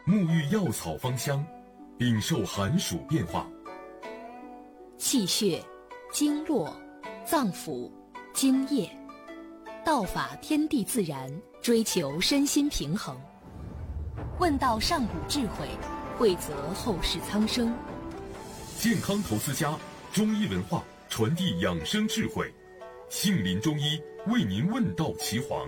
沐浴药草芳香，禀受寒暑变化。 气血、经络、脏腑、津液，道法天地自然，追求身心平衡。问道上古智慧，惠泽后世苍生。 健康投资家，中医文化传递养生智慧，杏林中医为您问道岐黄。